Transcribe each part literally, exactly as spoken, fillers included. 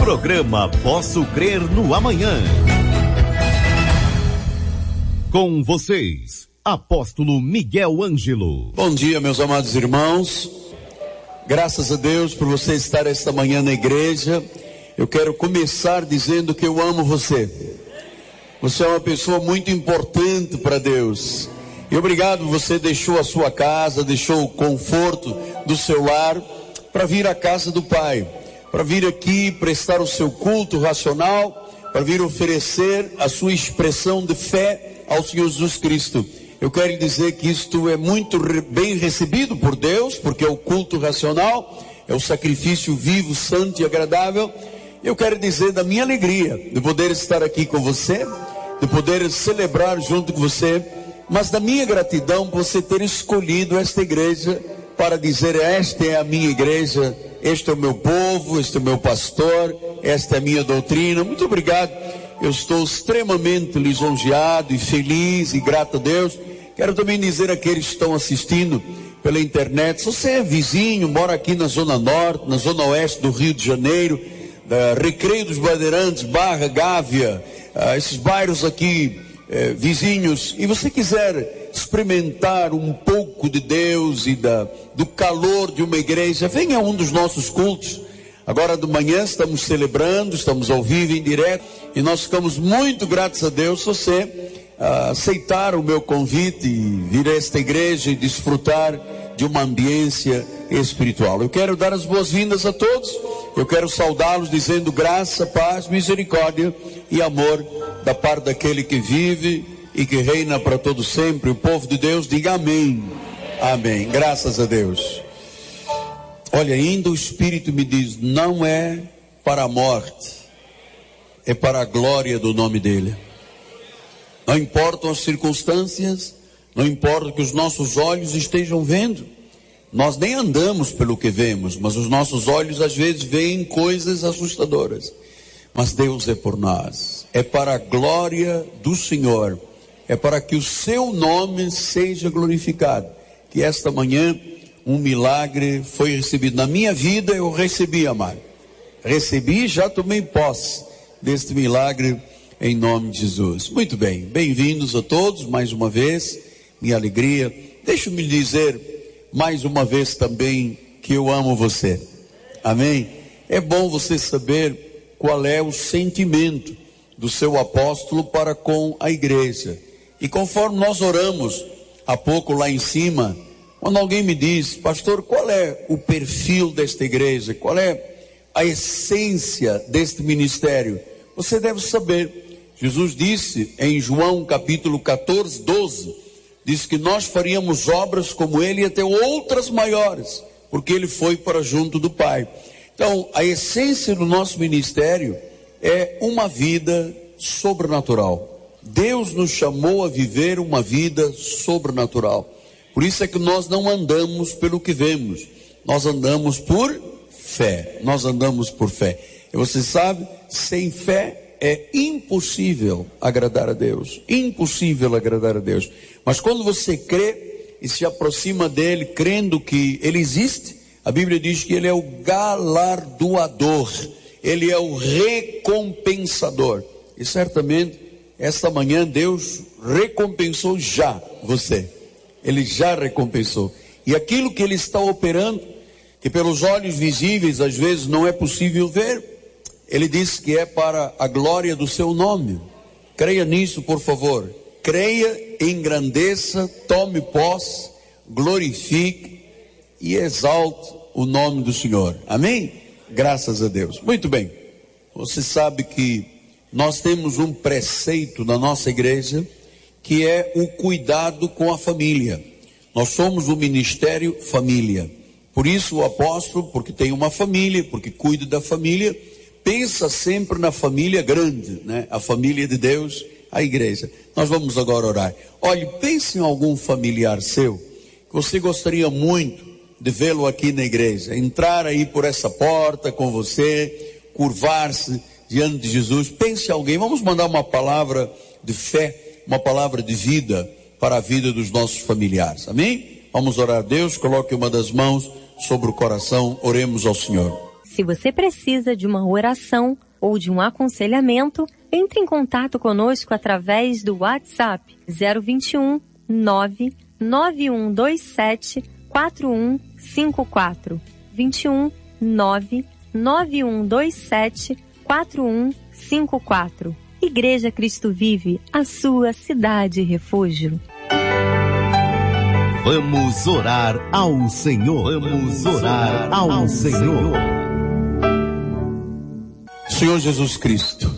Programa Posso Crer no Amanhã. Com vocês, Apóstolo Miguel Ângelo. Bom dia, meus amados irmãos. Graças a Deus por você estar esta manhã na igreja. Eu quero começar dizendo que eu amo você. Você é uma pessoa muito importante para Deus. E obrigado, você deixou a sua casa, deixou o conforto do seu lar para vir à casa do Pai, para vir aqui prestar o seu culto racional, para vir oferecer a sua expressão de fé ao Senhor Jesus Cristo. Eu quero dizer que isto é muito bem recebido por Deus, porque é o culto racional, é o sacrifício vivo, santo e agradável. Eu quero dizer da minha alegria de poder estar aqui com você, de poder celebrar junto com você, mas da minha gratidão por você ter escolhido esta igreja para dizer: esta é a minha igreja, este é o meu povo, este é o meu pastor, esta é a minha doutrina. Muito obrigado. Eu estou extremamente lisonjeado e feliz e grato a Deus. Quero também dizer àqueles que estão assistindo pela internet: se você é vizinho, mora aqui na Zona Norte, na Zona Oeste do Rio de Janeiro, da Recreio dos Bandeirantes, Barra, Gávea, uh, esses bairros aqui uh, vizinhos, e você quiser experimentar um pouco de Deus e da, do calor de uma igreja, venha a um dos nossos cultos. Agora de manhã estamos celebrando, estamos ao vivo, em direto, e nós ficamos muito gratos a Deus se você uh, aceitar o meu convite e vir a esta igreja e desfrutar de uma ambiência espiritual. Eu quero dar as boas-vindas a todos, eu quero saudá-los dizendo graça, paz, misericórdia e amor da parte daquele que vive e que reina para todo sempre. O povo de Deus diga amém. Amém. Graças a Deus. Olha, ainda o Espírito me diz: não é para a morte, é para a glória do nome dele. Não importam as circunstâncias, não importa que os nossos olhos estejam vendo. Nós nem andamos pelo que vemos, mas os nossos olhos às vezes veem coisas assustadoras. Mas Deus é por nós, é para a glória do Senhor, é para que o seu nome seja glorificado. Que esta manhã um milagre foi recebido. Na minha vida eu recebi, amado. Recebi e já tomei posse deste milagre em nome de Jesus. Muito bem, bem-vindos a todos mais uma vez, minha alegria. Deixa-me dizer mais uma vez também que eu amo você. Amém? É bom você saber qual é o sentimento do seu apóstolo para com a igreja. E conforme nós oramos há pouco lá em cima, quando alguém me diz: pastor, qual é o perfil desta igreja? Qual é a essência deste ministério? Você deve saber. Jesus disse em João capítulo catorze, doze, disse que nós faríamos obras como ele e até outras maiores, porque ele foi para junto do Pai. Então, a essência do nosso ministério é uma vida sobrenatural. Deus nos chamou a viver uma vida sobrenatural. Por isso é que nós não andamos pelo que vemos, nós andamos por fé, nós andamos por fé. E você sabe, sem fé é impossível agradar a Deus, impossível agradar a Deus. Mas quando você crê e se aproxima dele, crendo que ele existe, a Bíblia diz que ele é o galardoador, ele é o recompensador. E certamente, esta manhã Deus recompensou já você. Ele já recompensou. E aquilo que ele está operando, que pelos olhos visíveis às vezes não é possível ver, ele diz que é para a glória do seu nome. Creia nisso, por favor. Creia, engrandeça, tome posse, glorifique e exalte o nome do Senhor. Amém? Graças a Deus. Muito bem. Você sabe que nós temos um preceito na nossa igreja, que é o cuidado com a família. Nós somos o ministério família. Por isso o apóstolo, porque tem uma família, porque cuida da família, pensa sempre na família grande, né? A família de Deus, a igreja. Nós vamos agora orar. Olhe, pense em algum familiar seu, que você gostaria muito de vê-lo aqui na igreja. Entrar aí por essa porta com você, curvar-se diante de Jesus. Pense em alguém. Vamos mandar uma palavra de fé, uma palavra de vida para a vida dos nossos familiares. Amém? Vamos orar a Deus. Coloque uma das mãos sobre o coração. Oremos ao Senhor. Se você precisa de uma oração ou de um aconselhamento, entre em contato conosco através do WhatsApp zero vinte e um, nove nove um dois sete, quatro um cinco quatro. vinte e um, nove nove um dois sete, quatro um cinco quatro. Igreja Cristo Vive, a sua cidade refúgio. Vamos orar ao Senhor. Vamos orar ao Senhor. Senhor Jesus Cristo,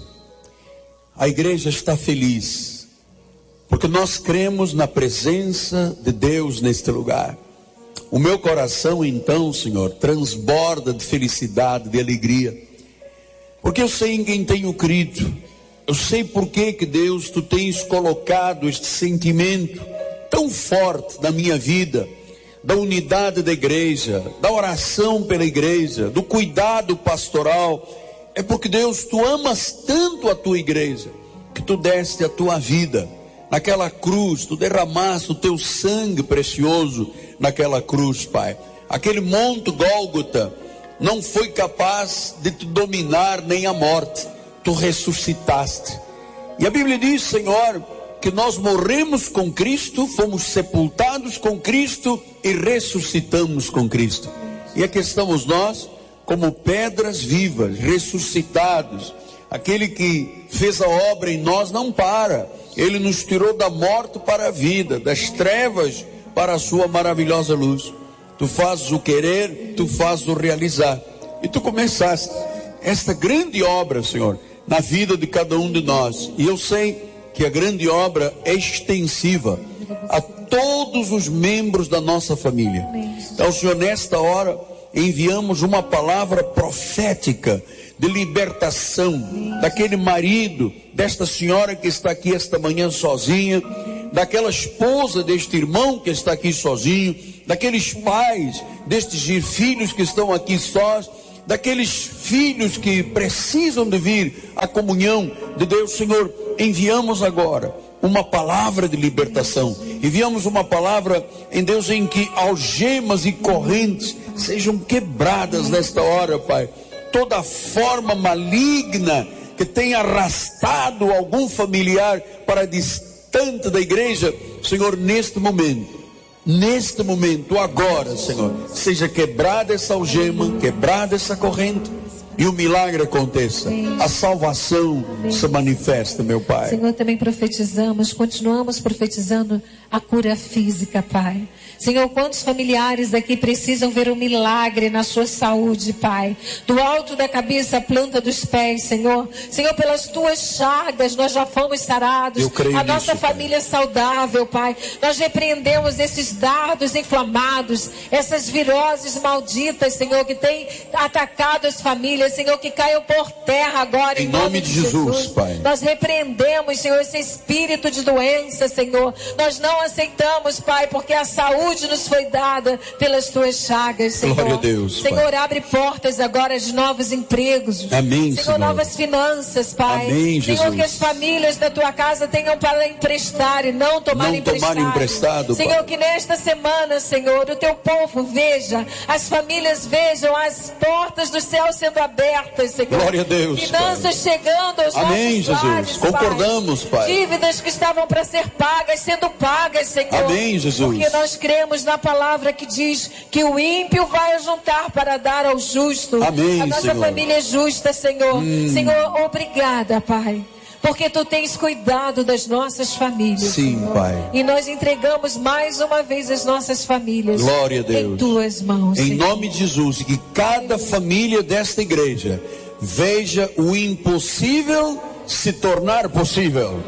a igreja está feliz, porque nós cremos na presença de Deus neste lugar. O meu coração, então, Senhor, transborda de felicidade, de alegria, porque eu sei em quem tenho crido. Eu sei por que que Deus, Tu tens colocado este sentimento tão forte na minha vida, da unidade da igreja, da oração pela igreja, do cuidado pastoral. É porque, Deus, Tu amas tanto a Tua igreja, que Tu deste a Tua vida naquela cruz, Tu derramaste o Teu sangue precioso naquela cruz, Pai. Aquele monte Gólgota não foi capaz de Te dominar nem a morte. Tu ressuscitaste. E a Bíblia diz, Senhor, que nós morremos com Cristo, fomos sepultados com Cristo e ressuscitamos com Cristo. E aqui estamos nós, como pedras vivas, ressuscitados. Aquele que fez a obra em nós não para. Ele nos tirou da morte para a vida, das trevas para a sua maravilhosa luz. Tu fazes o querer, Tu fazes o realizar. E Tu começaste esta grande obra, Senhor, na vida de cada um de nós. E eu sei que a grande obra é extensiva a todos os membros da nossa família. Então, Senhor, nesta hora enviamos uma palavra profética de libertação daquele marido, desta senhora que está aqui esta manhã sozinha, daquela esposa deste irmão que está aqui sozinho, daqueles pais destes filhos que estão aqui sós, daqueles filhos que precisam de vir à comunhão de Deus. Senhor, enviamos agora uma palavra de libertação, enviamos uma palavra em Deus em que algemas e correntes sejam quebradas nesta hora, Pai. Toda forma maligna que tenha arrastado algum familiar para distante da igreja, Senhor, neste momento, neste momento, agora, Senhor, seja quebrada essa algema, quebrada essa corrente, e o milagre aconteça, a salvação se manifesta, meu Pai. Senhor, também profetizamos, continuamos profetizando a cura física, Pai. Senhor, quantos familiares aqui precisam ver um milagre na sua saúde, Pai? Do alto da cabeça à planta dos pés, Senhor. Senhor, pelas Tuas chagas nós já fomos sarados. Eu creio a nossa nisso, família é saudável, Pai. Nós repreendemos esses dardos inflamados, essas viroses malditas, Senhor, que têm atacado as famílias, Senhor, que caiam por terra agora, em, em nome, nome de Jesus, Jesus, Pai. Nós repreendemos, Senhor, esse espírito de doença, Senhor. Nós não aceitamos, Pai, porque a saúde nos foi dada pelas Tuas chagas, Senhor. Glória a Deus, Senhor, Pai. abre portas agora de novos empregos. Amém, Senhor, Senhor. novas finanças, Pai. Amém, Senhor, Jesus. que as famílias da Tua casa tenham para emprestar e não tomar não emprestado. Tomar emprestado, Senhor, Pai. que nesta semana, Senhor, o Teu povo veja, as famílias vejam as portas do céu sendo abertas, Senhor. Glória a Deus, finanças Pai. chegando aos Amém, nossos Jesus. lares, Concordamos, Pai. Dívidas que estavam para ser pagas, sendo pagas, Senhor. Amém, Jesus. Porque nós cremos na palavra que diz que o ímpio vai juntar para dar ao justo. Amém, a nossa Senhor. família é justa, Senhor. Hum. Senhor, obrigada, Pai. Porque Tu tens cuidado das nossas famílias. Sim, Senhor. Pai. E nós entregamos mais uma vez as nossas famílias. Glória a Deus. Em Tuas mãos, Em Senhor. nome de Jesus, que cada família desta igreja veja o impossível se tornar possível.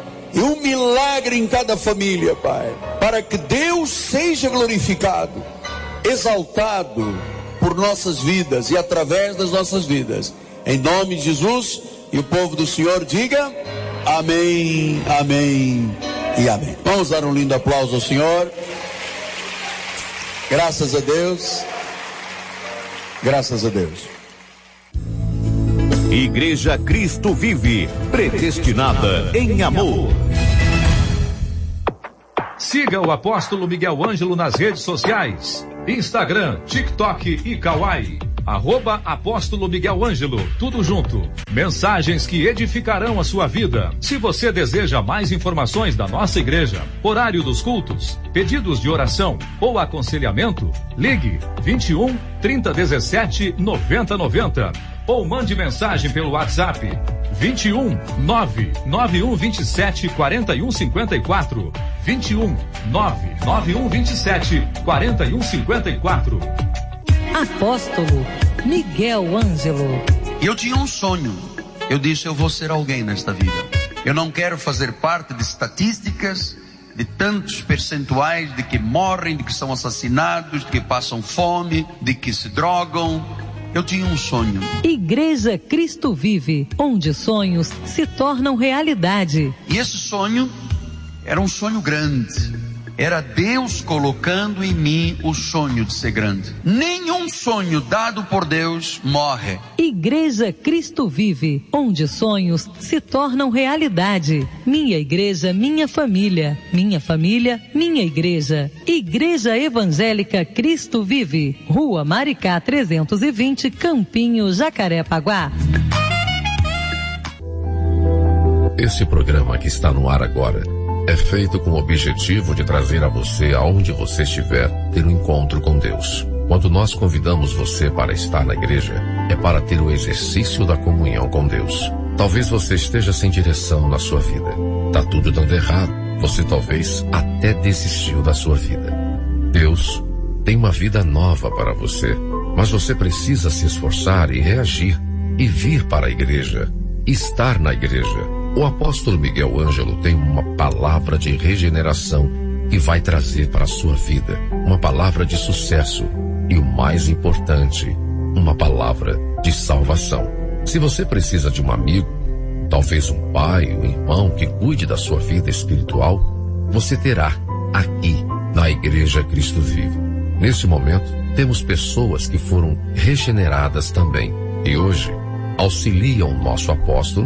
E um milagre em cada família, Pai, para que Deus seja glorificado, exaltado por nossas vidas e através das nossas vidas. Em nome de Jesus, e o povo do Senhor diga amém, amém e amém. Vamos dar um lindo aplauso ao Senhor. Graças a Deus. Graças a Deus. Igreja Cristo Vive, predestinada em amor. Siga o apóstolo Miguel Ângelo nas redes sociais, Instagram, TikTok e Kawai. arroba Apóstolo Miguel Ângelo, tudo junto. Mensagens que edificarão a sua vida. Se você deseja mais informações da nossa igreja, horário dos cultos, pedidos de oração ou aconselhamento, ligue vinte e um, trinta, dezessete, noventa, noventa ou mande mensagem pelo WhatsApp vinte e um, nove nove um vinte e sete, quarenta e um cinquenta e quatro. vinte e um, nove nove um vinte e sete, quarenta e um cinquenta e quatro. Apóstolo Miguel Ângelo. Eu tinha um sonho. Eu disse, eu vou ser alguém nesta vida. Eu não quero fazer parte de estatísticas, de tantos percentuais de que morrem, de que são assassinados, de que passam fome, de que se drogam. Eu tinha um sonho. Igreja Cristo Vive, onde sonhos se tornam realidade. E esse sonho era um sonho grande. Era Deus colocando em mim o sonho de ser grande. Nenhum sonho dado por Deus morre. Igreja Cristo Vive, onde sonhos se tornam realidade. Minha igreja, minha família. Minha família, minha igreja. Igreja Evangélica Cristo Vive. Rua Maricá trezentos e vinte, Campinho, Jacarepaguá. Esse programa que está no ar agora é feito com o objetivo de trazer a você, aonde você estiver, ter um encontro com Deus. Quando nós convidamos você para estar na igreja, é para ter o exercício da comunhão com Deus. Talvez você esteja sem direção na sua vida. Tá tudo dando errado. Você talvez até desistiu da sua vida. Deus tem uma vida nova para você, mas você precisa se esforçar e reagir e vir para a igreja, estar na igreja. O apóstolo Miguel Ângelo tem uma palavra de regeneração que vai trazer para a sua vida uma palavra de sucesso e, o mais importante, uma palavra de salvação. Se você precisa de um amigo, talvez um pai, um irmão que cuide da sua vida espiritual, você terá aqui na Igreja Cristo Vive. Neste momento, temos pessoas que foram regeneradas também e hoje auxiliam o nosso apóstolo